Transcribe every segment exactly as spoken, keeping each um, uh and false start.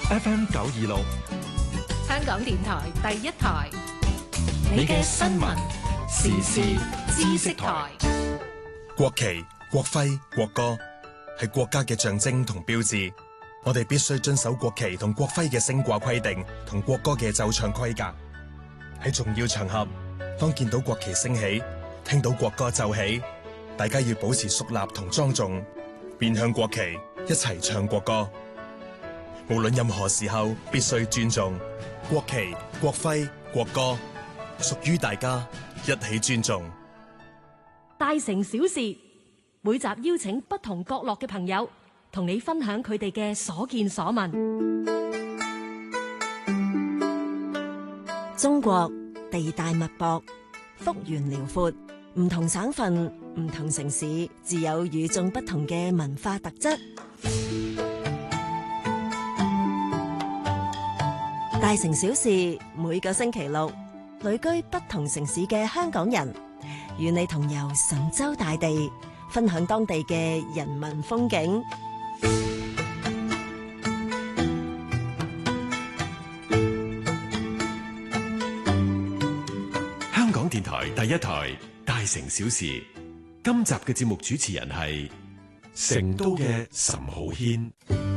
F M 九二六， 香港電台第一台， 你嘅新聞時事知識台。 國旗、國徽、國歌係國家嘅象徵同標誌，我哋必須遵守國旗同國徽嘅升掛規定同國歌嘅奏唱規格。喺重要場合，當見到國旗升起，聽到國歌奏起，大家要保持肅立同莊重，面向國旗，一齊唱國歌。無論任何時候，必須尊重國旗、國徽、國歌，屬於大家，一起尊重。 大城小事，每集邀請不同角落嘅朋友，同你分享佢哋嘅所見所聞。中國地大物博，幅員遼闊，唔同省份、唔同城市，自有與眾不同嘅文化特質。大城小事，每個星期六，旅居不同城市嘅香港人，與你同遊神州大地，分享當地嘅人文風景。 香港電台第一台大城小事，今集嘅節目主持人係成都嘅岑浩軒。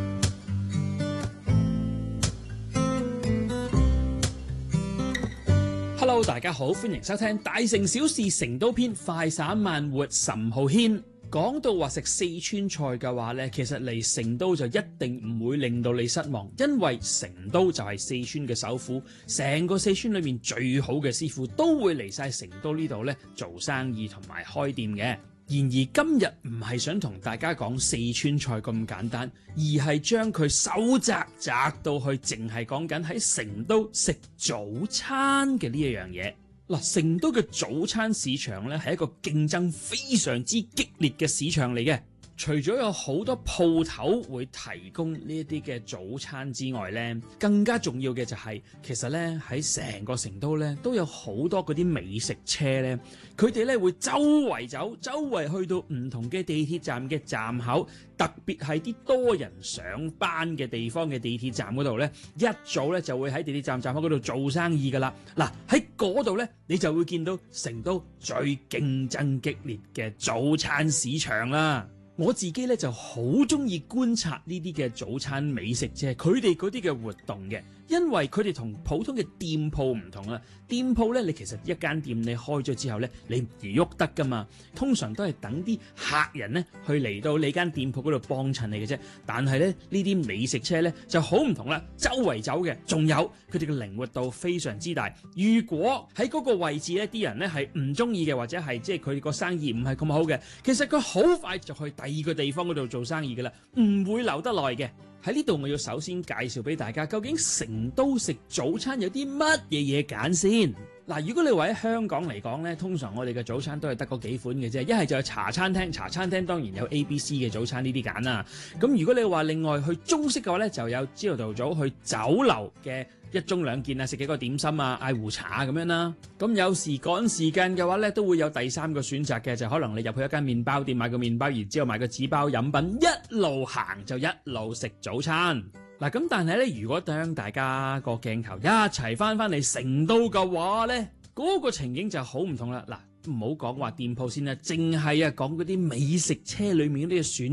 Hello， 大家好，歡迎收聽大城小事成都篇快散慢活，岑浩軒。講到話食四川菜嘅話呢，其實嚟成都就一定唔會令到你失望，因為成都就係四川嘅首府，成個四川裏面最好嘅師傅都會嚟晒成都呢度呢做生意同埋開店嘅。然而今日唔係想同大家講四川菜咁簡單，而係將佢收窄窄到去淨係講緊喺成都食早餐嘅呢一樣嘢。嗱，成都嘅早餐市場咧係一個競爭非常之激烈嘅市場嚟嘅。除咗有好多鋪頭會提供呢一啲嘅早餐之外呢，更加重要嘅就係、是、其實呢喺成個成都呢都有好多嗰啲美食車呢，佢哋呢會周圍走，周圍去到唔同嘅地鐵站嘅站口，特別係啲多人上班嘅地方嘅地鐵站嗰度呢，一早呢就會喺地鐵站站口嗰度做生意噶啦。嗱，喺嗰度呢，你就會見到成都最競爭激烈嘅早餐市場啦。我自己咧就好中意觀察呢啲嘅早餐美食車，佢哋嗰啲嘅活動嘅，因為佢哋同普通嘅店鋪唔同啦。店鋪咧，你其實一間店你開咗之後咧，你唔喐得噶嘛，通常都係等啲客人咧去嚟到你間店鋪嗰度幫襯你嘅啫。但係咧呢啲美食車咧就好唔同啦，周圍走嘅，仲有佢哋嘅靈活度非常之大。如果喺嗰個位置咧，啲人咧係唔中意嘅，或者係即係佢哋個生意唔係咁好嘅，其實佢好快就去第二個地方嗰度做生意噶啦，唔會留得耐嘅。喺呢度我要首先介紹俾大家，究竟成都食早餐有啲乜嘢嘢揀先。嗱，如果你話喺香港嚟講呢，通常我哋嘅早餐都係得嗰幾款嘅啫，一係就係茶餐廳，茶餐廳當然有 A、B、C 嘅早餐呢啲揀啦。咁如果你話另外去中式嘅話呢，就有朝頭早去酒樓嘅一盅兩件啊，食幾個點心啊，嗌壺茶咁樣啦。咁有時趕時間嘅話呢，都會有第三個選擇嘅，就可能你入去一間麵包店買個麵包，然之後買個紙包飲品，一路行就一路食早餐。嗱，咁但係咧，如果當大家個鏡頭一齊翻翻嚟成都嘅話咧，嗰、那個情景就好唔同啦。嗱，唔好講話店鋪先啦，淨係啊講嗰啲美食車裏面嗰啲嘅選